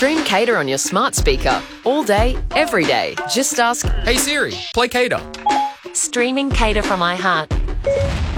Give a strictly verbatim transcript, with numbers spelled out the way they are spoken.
Stream Cater on your smart speaker all day, every day. Just ask, Hey Siri, play Cater. Streaming Cater from iHeart.